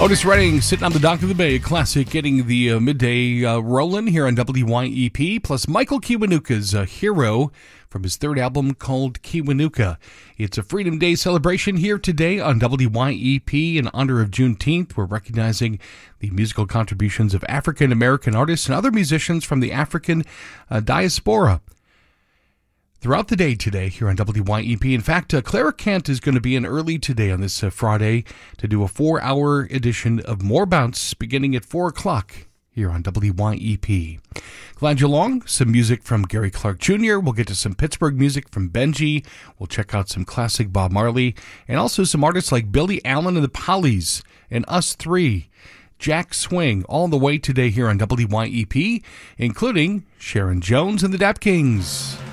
Otis Redding sitting on the dock of the bay, a classic getting the midday rolling here on WYEP, plus Michael Kiwanuka's Hero from his third album called Kiwanuka. It's a Freedom Day celebration here today on WYEP in honor of Juneteenth. We're recognizing the musical contributions of African American artists and other musicians from the African diaspora throughout the day today here on WYEP. In fact, Clara Kent is going to be in early today on this Friday to do a 4-hour edition of More Bounce beginning at 4 o'clock here on WYEP. Glad you along. Some music from Gary Clark Jr. We'll get to some Pittsburgh music from Benji. We'll check out some classic Bob Marley and also some artists like Billy Allen and the Pollies and Us Three, Jack Swing, all the way today here on WYEP, including Sharon Jones and the Dap Kings.